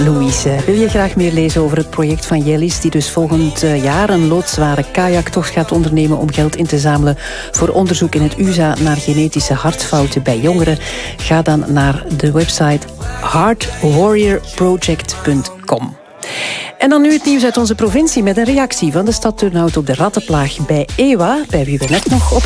Louise. Wil je graag meer lezen over het project van Jellis, die dus volgend jaar een loodzware kajaktocht gaat ondernemen om geld in te zamelen voor onderzoek in het USA naar genetische hartfouten bij jongeren? Ga dan naar de website heartwarriorproject.com. En dan nu het nieuws uit onze provincie met een reactie van de stad Turnhout op de rattenplaag bij Ewa, bij wie we net nog op